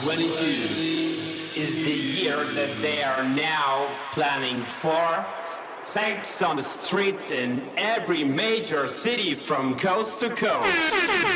2022 is the year that they are now planning for. Sex on the streets in every major city from coast to coast.